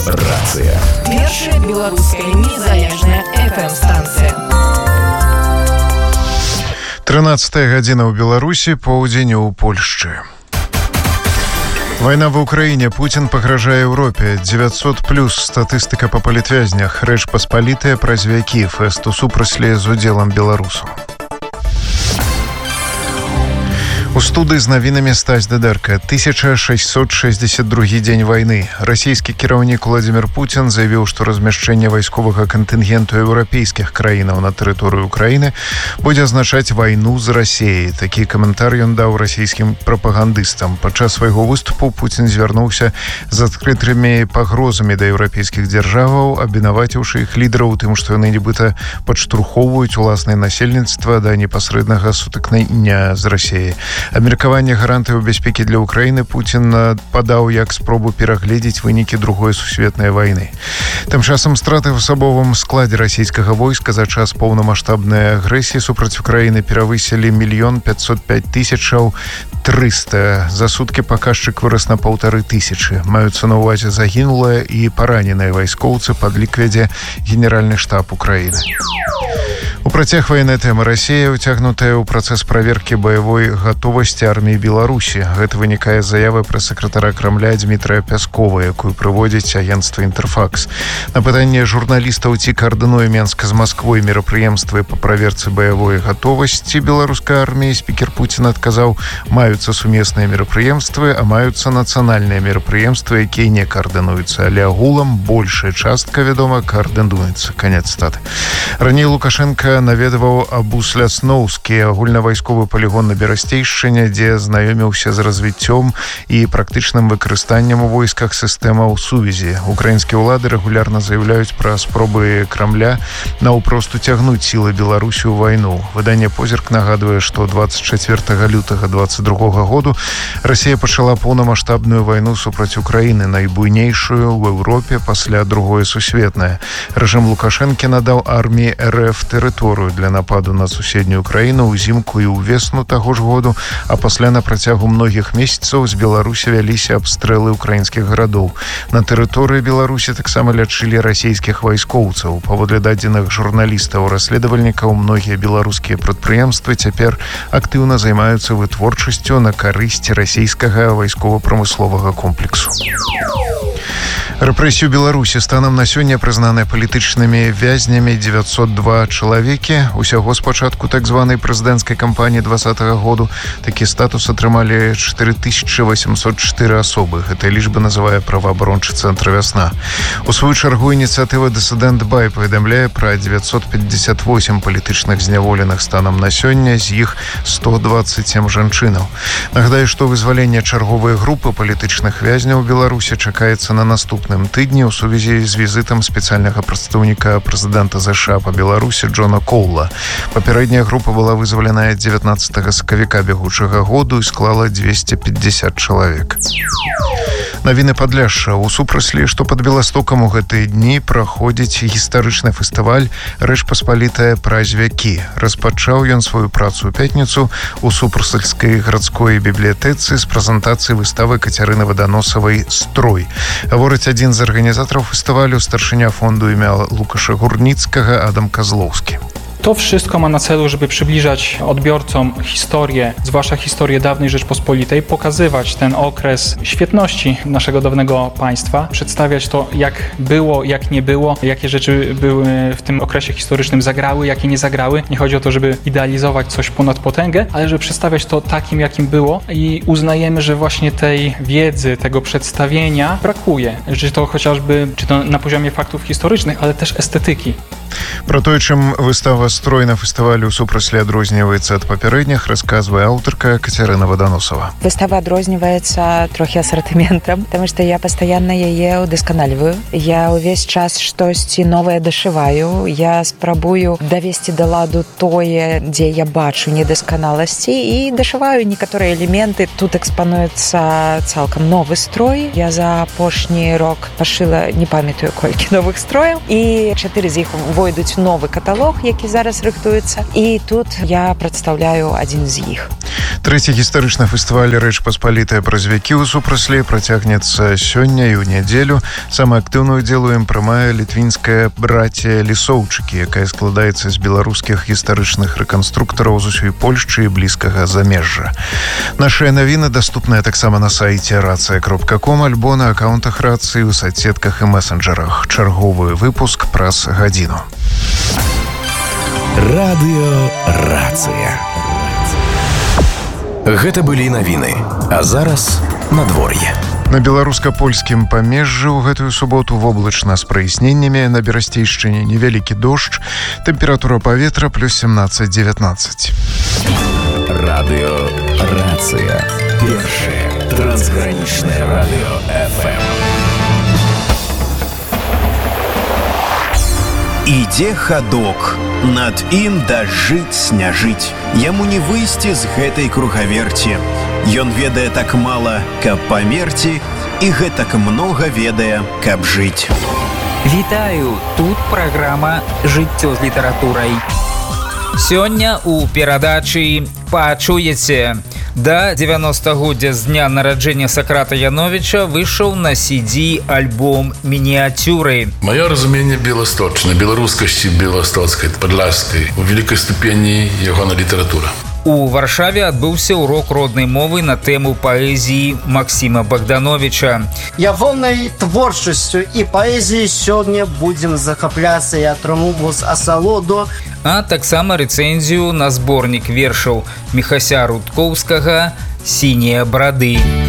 Рацыя. Першая беларуская незалежная FM-станцыя. 13 гадзіна ў Беларусі, поўдзень у Польшчы. Вайна в Украине. Путин пагражае Европе. 900+. Статыстыка по палітвязнях. Рэч Паспалітая праз вякі. Фэст у супраслі з удзелам беларусаў. У студыі з навінамі Стась Дыдэрка. 1662 дзень вайны. Расійскі кіраўнік Владзімір Пуцін заявіў, што размяшчэнне вайсковага кантынгенту еўрапейскіх краінаў на тэрыторыі Украіны будзе азначаць вайну з Расіяй. Такі каментар ён даў расійскім прапагандыстам. Падчас свайго выступу Пуцін звярнуўся з адкрытымі пагрозамі да еўрапейскіх дзяржаваў, абвінаваціўшы іх лідараў у тым, што яны нібыта падштурхоўваюць уласнае насельніцтва да непасрэднага сутыкнення з Расіяй. Абмеркаванне гарантыяў бяспекі для Украіны Пуцін падаў як спробу перагледзець вынікі другой сусветнай вайны. Тым часам страты ў асабовым складзе расійскага войска за час поўнамаштабнай агрэсіі супраць Украіны перавысілі 1 505 300. За суткі паказчык вырас на 1500. Маюцца на ўвазе загінулыя і параненыя вайскоўцы, падлік вядзе генеральны штаб Украіны. У працяг ваеннай тэмы Расія ўцягнутая ў працэс праверкі баявой гатовасці арміі Беларусі. Гэта вынікае з заявы прэс-сакратара Крамля Дмітрая Пяскова, якую прыводзіць агенцтва «Інтэрфакс». На пытанне журналістаў, ці каардынуе Менск з Масквой мерапрыемствы па праверцы баявой гатовасці беларускай арміі, спікер Пуцін адказаў: маюцца сумесныя мерапрыемствы, а маюцца нацыянальныя мерапрыемствы, якія не каардынуюцца, але агулам большая частка, вядома, каардынуецца. Канец цытаты. Раней Лукашенко наведаваў Абус-Лясноўскі, агульнавайсковы палігон на Берасцейшчыне, дзе знаёміўся з развіццём і практычным выкарыстаннем у войсках сістэмаў сувязі. Украінскія ўлады рэгулярна заяўляюць пра спробы Крамля наўпрост уцягнуць сілы Беларусі ў вайну. Выданне «Позірк» нагадвае, што 24 лютага 2022 году Расія пачала поўнамаштабную вайну супраць Украіны, найбуйнейшую ў Еўропе пасля другой сусветнай. Рэжым Лукашэнкі надаў арміі РФ тэрыторыю для нападу на суседнюю краіну ўзімку і ўвесну таго ж году, а пасля на працягу многіх месяцаў з Беларусі вяліся абстрэлы украінскіх гарадоў. На тэрыторыі Беларусі таксама лячылі расійскіх вайскоўцаў. Паводле дадзеных журналістаў-расследавальнікаў, многія беларускія прадпрыемствы цяпер актыўна займаюцца вытворчасцю на карысць расійскага вайскова-прамысловага комплексу. Рэпрэсію Беларусі станам на сёння прызнаныя палітычнымі вязнямі 902 чалавекі. Усяго з пачатку так званай прэзідэнцкай кампаніі 2020 году такі статус атрымалі 4804 асобы. Гэта лічба называе праваабарончы цэнтр «Вясна». У сваю чаргу ініцыятыва «Дысідэнт Бай» паведамляе пра 958 палітычных зняволеных станам на сёння, з іх 127 жанчынаў. Нагадаю, што вызваленне чарговай групы палітычных вязняў у Беларусі чакаецца на наступным тыдні ў сувязі з візітам спецыяльнага прадстаўніка прэзідэнта ЗША па Беларусі Джона Коула. Папярэдняя група была вызваленая 19 сакавіка бягучага году і склала 250 чалавек. Навіны Падляшша. У супраслі, што пад Беластокам у гэтыя дні праходзіць гістарычны фестываль «Рэч Паспалітая праз вякі». Распачаў ён сваю працу ў пятніцу у супрасальскай гарадской бібліятэцы з прэзентацыі выставы Кацярыны Ваданосавай «Строй». Гаворыць адзін з арганізатараў фестывалю, старшыня фонду імя Лукаша Гурніцкага Адам Козловski. To wszystko ma na celu, żeby przybliżać odbiorcom historię, zwłaszcza historię dawnej Rzeczpospolitej, pokazywać ten okres świetności naszego dawnego państwa, przedstawiać to, jak było, jak nie było, jakie rzeczy były w tym okresie historycznym zagrały, jakie nie zagrały. Nie chodzi o to, żeby idealizować coś ponad potęgę, ale żeby przedstawiać to takim, jakim było, i uznajemy, że właśnie tej wiedzy, tego przedstawienia brakuje. Czy to chociażby, czy to na poziomie faktów historycznych, ale też estetyki. Пра тое, чым выстава «Строй» на фестывалі ў супраслі адрозніваецца ад папярэдніх, расказвае аўтарка Кацярына Ваданосава. Выстава адрозніваецца трохі асартыментам, таму што я пастаянна яе ўдасканальваю. Я ўвесь час штосьці новае дашываю. Я спрабую давесці да ладу тое, дзе я бачу недасканаласці, і дашываю некаторыя элементы. Тут экспануецца цалкам новы строй. Я за апошні рок пашыла, не памятаю колькі новых строяў, і 4 з іх увойдуць новы каталог, які зараз рыхтуецца, і тут я прадстаўляю адзін з іх. Трэці гістарычны фестываль «Рэч Паспалітая праз вякі» ў Супраслі працягнецца сёння і ў нядзелю. Самы актыўны ўдзел у ім прымае літвінская братія Лісоўчыкі, якая складаецца з беларускіх гістарычных рэканструктараў з усёй Польшчы і блізкага замежжа. Нашыя навіны даступныя таксама на сайце racia.com альбо на акаунтах рацыі ў соцсетках і месенджерах. Чарговы выпуск праз гадзіну. Радыё «Рацыя». Гэта былі навіны, а зараз надвор'е. На беларуска-польскім памежжы ў гэтую суботу воблачна з праясненнямі, на Берасцейшчыне невялікі дождж, тэмпература паветра плюс 17-19. Радыё «Рацыя». Першае трансгранічнае радыё FM. Ідзе хадок, над ім дажыць-сняжыць. Яму не выйсці з гэтай кругаверці. Ён ведае так мала, каб памерці, і гэтак многа ведае, каб жыць. Вітаю, тут праграма «Жыццё з літаратурай». Сёння ў перадачы пачуеце. Да 90-годдзя з дня нараджэння Сократа Яновича выйшаў на CD альбом «Мініатюры». Маё разуменне беласточнае, беларускасці беластоцкай, падляшскай, у вялікай ступені ягонай літаратура. У Варшаве адбыўся урок роднай мовы на тэму паэзіі Максіма Богдановича. Ягонай творчасцю і паэзіяй сёння будзем захапляцца і атрымоўваць асалоду. А таксама рэцэнзію на зборнік вершаў Міхася Рудкоўскага «Сінія брады».